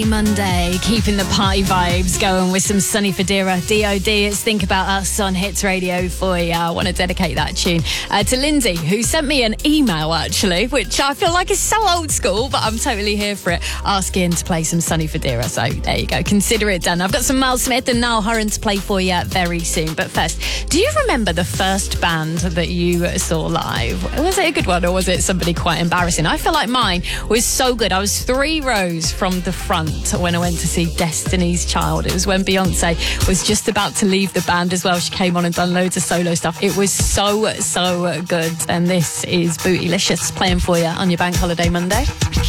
Monday, keeping the party vibes going with some Sonny Fodera, D.O.D. It's Think About Us on Hits Radio for you. I want to dedicate that tune to Lindsay, who sent me an email, actually, which I feel like is so old school, but I'm totally here for it, asking to play some Sonny Fodera. So there you go, consider it done. I've got some Miles Smith and Niall Horan to play for you very soon. But first, do you remember the first band that you saw live? Was it a good one or was it somebody quite embarrassing? I feel like mine was so good. I was 3 rows from the front when I went to see Destiny's Child. It was when Beyonce was just about to leave the band as well. She came on and done loads of solo stuff. It was so good. And this is Bootylicious playing for you on your Bank Holiday Monday.